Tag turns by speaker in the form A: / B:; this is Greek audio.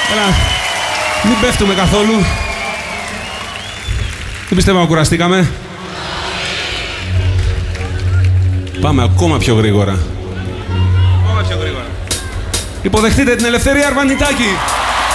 A: Έλα, μην πέφτουμε καθόλου. Δεν πιστεύω να κουραστήκαμε. Πάμε ακόμα πιο γρήγορα. Ακόμα πιο γρήγορα. Υποδεχτείτε την Ελευθερία Αρβανιτάκη.